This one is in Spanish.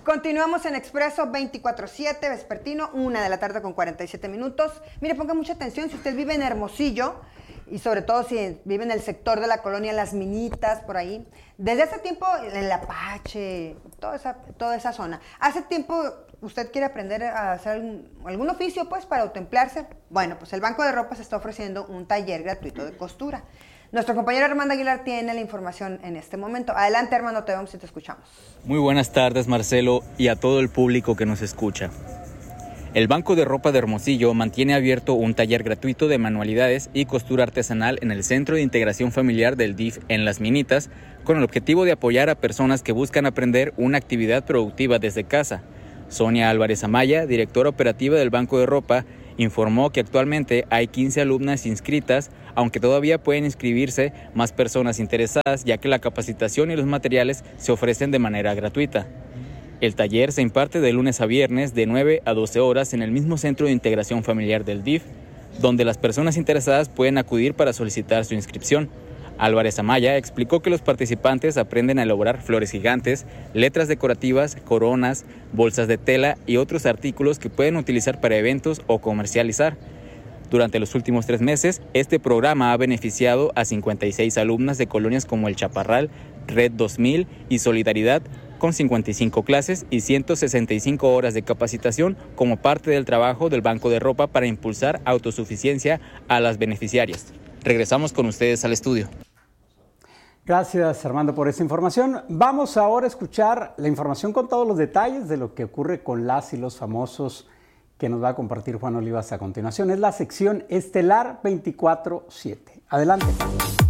Continuamos en Expreso 24/7, vespertino, 1:47 p.m. Mire, ponga mucha atención si usted vive en Hermosillo y sobre todo si vive en el sector de la colonia Las Minitas, por ahí. Desde hace tiempo, el Apache, toda esa zona. Hace tiempo usted quiere aprender a hacer algún oficio, pues, para autoemplearse. Bueno, pues el Banco de Ropas está ofreciendo un taller gratuito de costura. Nuestro compañero Armando Aguilar tiene la información en este momento. Adelante, Armando, te vemos y te escuchamos. Muy buenas tardes, Marcelo, y a todo el público que nos escucha. El Banco de Ropa de Hermosillo mantiene abierto un taller gratuito de manualidades y costura artesanal en el Centro de Integración Familiar del DIF en Las Minitas, con el objetivo de apoyar a personas que buscan aprender una actividad productiva desde casa. Sonia Álvarez Amaya, directora operativa del Banco de Ropa, informó que actualmente hay 15 alumnas inscritas, aunque todavía pueden inscribirse más personas interesadas, ya que la capacitación y los materiales se ofrecen de manera gratuita. El taller se imparte de lunes a viernes de 9 a 12 horas en el mismo Centro de Integración Familiar del DIF, donde las personas interesadas pueden acudir para solicitar su inscripción. Álvarez Amaya explicó que los participantes aprenden a elaborar flores gigantes, letras decorativas, coronas, bolsas de tela y otros artículos que pueden utilizar para eventos o comercializar. Durante los últimos 3 meses, este programa ha beneficiado a 56 alumnas de colonias como El Chaparral, Red 2000 y Solidaridad, con 55 clases y 165 horas de capacitación como parte del trabajo del Banco de Ropa para impulsar autosuficiencia a las beneficiarias. Regresamos con ustedes al estudio. Gracias, Armando, por esta información. Vamos ahora a escuchar la información con todos los detalles de lo que ocurre con las y los famosos que nos va a compartir Juan Olivas a continuación. Es la sección Estelar 24/7. Adelante.